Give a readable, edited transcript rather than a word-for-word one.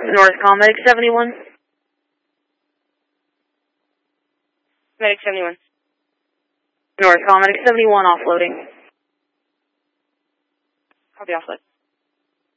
North Call, Medic 71. Medic 71. North Call, Medic 71, offloading. Copy, offload.